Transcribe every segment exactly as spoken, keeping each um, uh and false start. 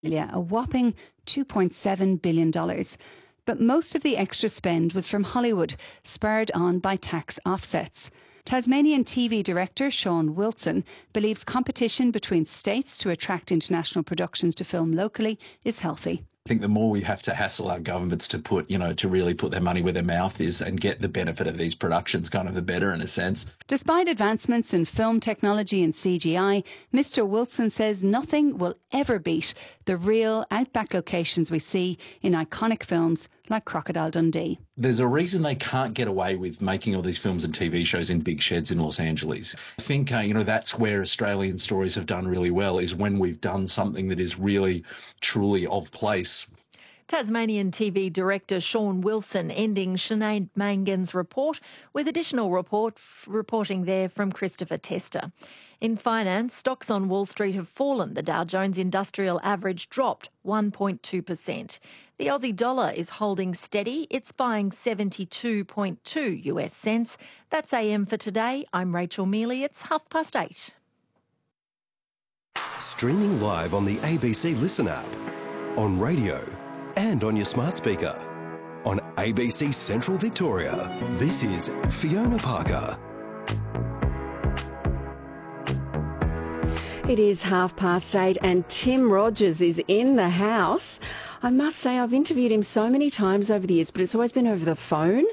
a whopping two point seven billion dollars. But most of the extra spend was from Hollywood, spurred on by tax offsets. Tasmanian T V director Sean Wilson believes competition between states to attract international productions to film locally is healthy. I think the more we have to hassle our governments to put, you know, to really put their money where their mouth is and get the benefit of these productions, kind of the better in a sense. Despite advancements in film technology and C G I, Mister Wilson says nothing will ever beat the real outback locations we see in iconic films like Crocodile Dundee. There's a reason they can't get away with making all these films and T V shows in big sheds in Los Angeles. I think, uh, you know, that's where Australian stories have done really well, is when we've done something that is really, truly of place. Tasmanian T V director Sean Wilson ending Sinead Mangan's report with additional report reporting there from Christopher Tester. In finance, stocks on Wall Street have fallen. The Dow Jones Industrial Average dropped one point two percent. The Aussie dollar is holding steady. It's buying seventy-two point two U S cents. That's A M for today. I'm Rachel Mealy. It's half past eight. Streaming live on the A B C Listen app, on radio and on your smart speaker. On A B C Central Victoria, this is Fiona Parker. It is half past eight and Tim Rogers is in the house. I must say I've interviewed him so many times over the years, but it's always been over the phone.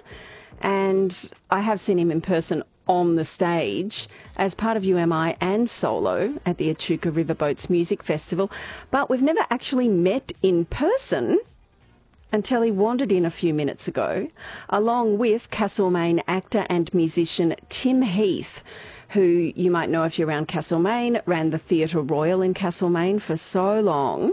And I have seen him in person on the stage as part of U M I and solo at the Echuca Riverboats Music Festival. But we've never actually met in person until he wandered in a few minutes ago, along with Castlemaine actor and musician Tim Heath, who you might know if you're around Castlemaine, ran the Theatre Royal in Castlemaine for so long.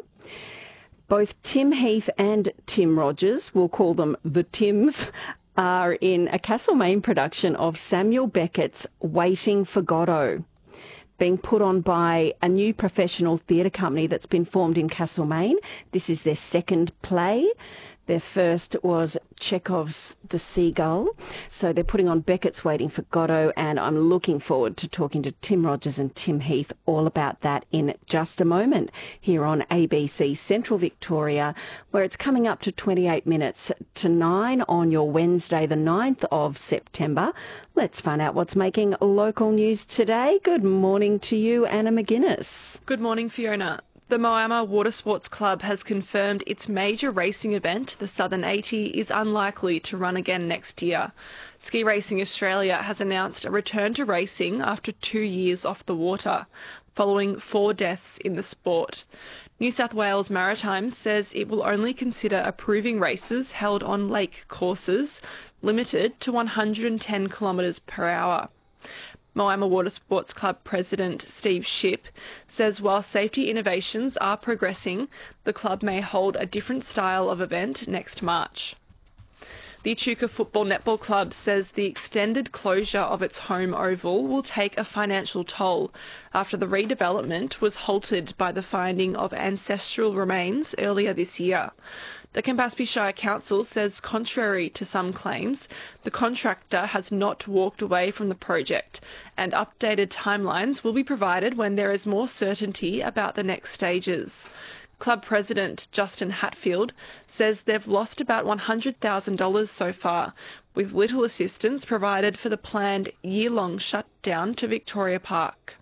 Both Tim Heath and Tim Rogers, we'll call them the Tims, are in a Castlemaine production of Samuel Beckett's Waiting for Godot, being put on by a new professional theatre company that's been formed in Castlemaine. This is their second play. Their first was Chekhov's The Seagull. So they're putting on Beckett's Waiting for Godot, and I'm looking forward to talking to Tim Rogers and Tim Heath all about that in just a moment here on A B C Central Victoria, where it's coming up to twenty-eight minutes to nine on your Wednesday, the ninth of September. Let's find out what's making local news today. Good morning to you, Anna McGuinness. Good morning, Fiona. The Moama Water Sports Club has confirmed its major racing event, the Southern eighty, is unlikely to run again next year. Ski Racing Australia has announced a return to racing after two years off the water, following four deaths in the sport. New South Wales Maritime says it will only consider approving races held on lake courses, limited to one hundred ten kilometres per hour. Moama Water Sports Club President Steve Shipp says while safety innovations are progressing, the club may hold a different style of event next March. The Echuca Football Netball Club says the extended closure of its home oval will take a financial toll after the redevelopment was halted by the finding of ancestral remains earlier this year. The Campaspe Shire Council says, contrary to some claims, the contractor has not walked away from the project, and updated timelines will be provided when there is more certainty about the next stages. Club President Justin Hatfield says they've lost about one hundred thousand dollars so far, with little assistance provided for the planned year-long shutdown to Victoria Park.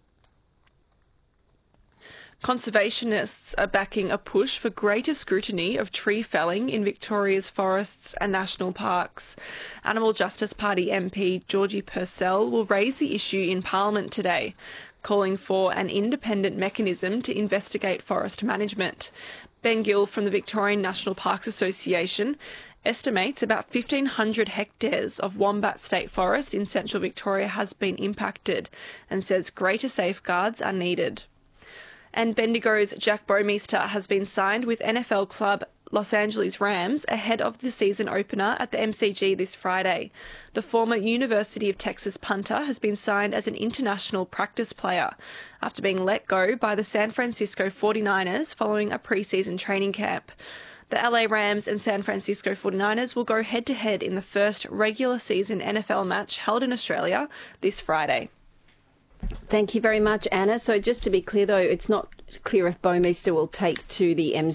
Conservationists are backing a push for greater scrutiny of tree felling in Victoria's forests and national parks. Animal Justice Party M P Georgie Purcell will raise the issue in Parliament today, calling for an independent mechanism to investigate forest management. Ben Gill from the Victorian National Parks Association estimates about fifteen hundred hectares of Wombat State Forest in central Victoria has been impacted and says greater safeguards are needed. And Bendigo's Jack Bouwmeester has been signed with N F L club Los Angeles Rams ahead of the season opener at the M C G this Friday. The former University of Texas punter has been signed as an international practice player after being let go by the San Francisco forty-niners following a preseason training camp. The L A Rams and San Francisco forty-niners will go head-to-head in the first regular season N F L match held in Australia this Friday. Thank you very much, Anna. So just to be clear, though, it's not clear if Bowmeister will take to the M